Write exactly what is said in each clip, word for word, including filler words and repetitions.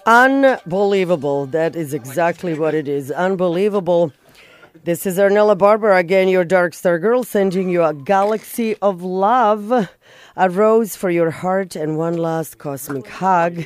Unbelievable. That is exactly what it is. Unbelievable. This is Arnella Barber again, your Dark Star Girl, sending you a galaxy of love, a rose for your heart, and one last cosmic hug.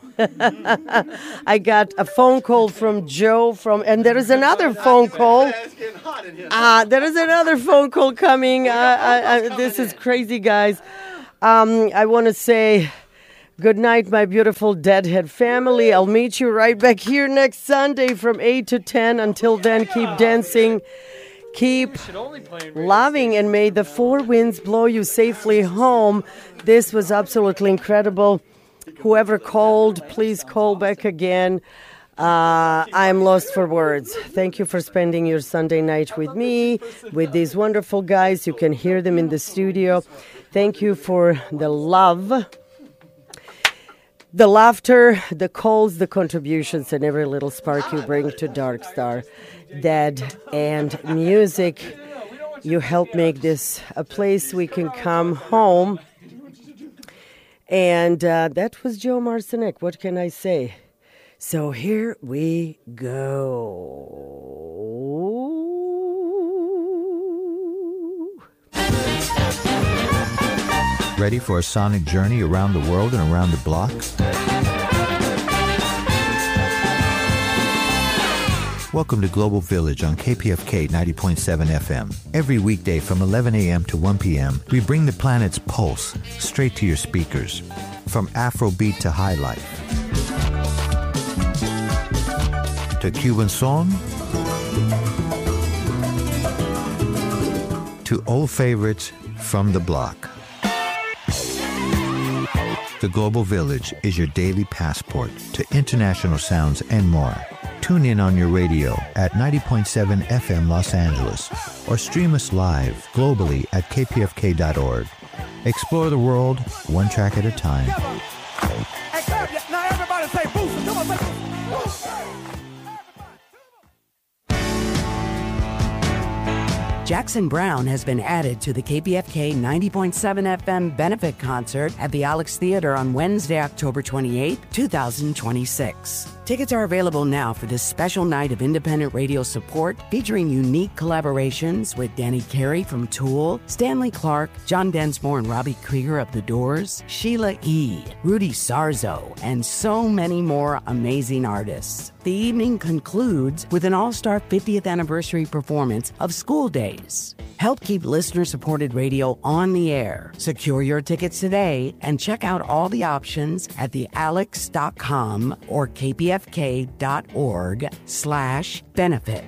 I got a phone call from Joe from, and there is another phone call. Ah, uh, there is another phone call coming. Uh, uh, uh, this is crazy, guys. Um, I want to say good night, my beautiful Deadhead family. I'll meet you right back here next Sunday from eight to ten. Until then, keep dancing, keep loving, and may the four winds blow you safely home. This was absolutely incredible. Whoever called, please call back again. Uh, I'm lost for words. Thank you for spending your Sunday night with me, with these wonderful guys. You can hear them in the studio. Thank you for the love, the laughter, the calls, the contributions, and every little spark you bring to Dark Star, Dead, and music. You help make this a place we can come home. And uh, that was Joe Marcinek. What can I say? So here we go. Ready for a sonic journey around the world and around the block? Welcome to Global Village on K P F K ninety point seven F M. Every weekday from eleven a.m. to one p.m., we bring the planet's pulse straight to your speakers. From Afrobeat to High Life, to Cuban song, to old favorites from the block. The Global Village is your daily passport to international sounds and more. Tune in on your radio at ninety point seven F M Los Angeles or stream us live globally at K P F K dot org. Explore the world one track at a time. Now everybody say boost. Come on, say boost. Jackson Browne has been added to the K P F K ninety point seven F M benefit concert at the Alex Theater on Wednesday, October twenty-eighth, twenty twenty-six. Tickets are available now for this special night of independent radio support featuring unique collaborations with Danny Carey from Tool, Stanley Clarke, John Densmore and Robbie Krieger of The Doors, Sheila E., Rudy Sarzo, and so many more amazing artists. The evening concludes with an all-star fiftieth anniversary performance of School Days. Help keep listener-supported radio on the air. Secure your tickets today and check out all the options at the alex dot com or K P F K dot org slash benefit.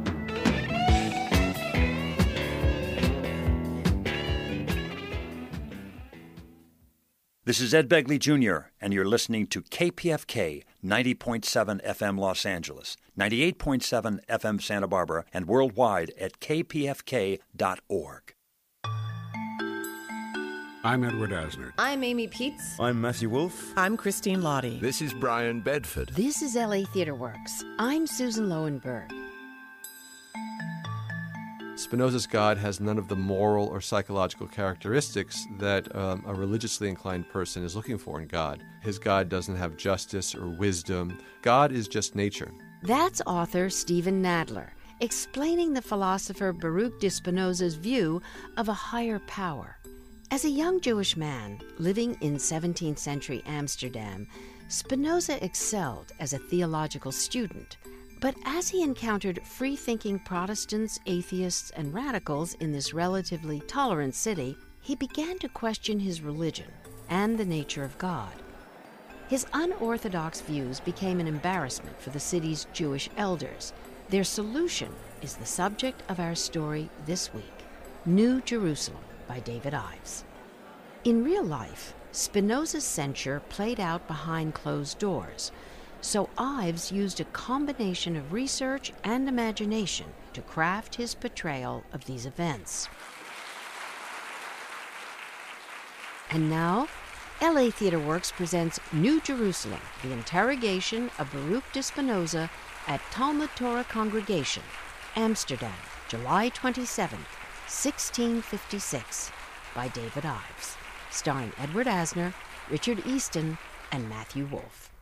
This is Ed Begley Junior, and you're listening to K P F K ninety point seven F M Los Angeles, ninety-eight point seven F M Santa Barbara, and worldwide at K P F K dot org. I'm Edward Asner. I'm Amy Peets. I'm Matthew Wolfe. I'm Christine Lottie. This is Brian Bedford. This is L A Theatre Works. I'm Susan Lowenberg. Spinoza's God has none of the moral or psychological characteristics that um, a religiously inclined person is looking for in God. His God doesn't have justice or wisdom. God is just nature. That's author Stephen Nadler, explaining the philosopher Baruch de Spinoza's view of a higher power. As a young Jewish man living in seventeenth century Amsterdam, Spinoza excelled as a theological student. But as he encountered free-thinking Protestants, atheists, and radicals in this relatively tolerant city, he began to question his religion and the nature of God. His unorthodox views became an embarrassment for the city's Jewish elders. Their solution is the subject of our story this week, New Jerusalem by David Ives. In real life, Spinoza's censure played out behind closed doors, so Ives used a combination of research and imagination to craft his portrayal of these events. And now, L A Theatre Works presents New Jerusalem, the interrogation of Baruch de Spinoza at Talmud Torah Congregation, Amsterdam, July twenty-seventh, sixteen fifty-six, by David Ives, starring Edward Asner, Richard Easton, and Matthew Wolfe.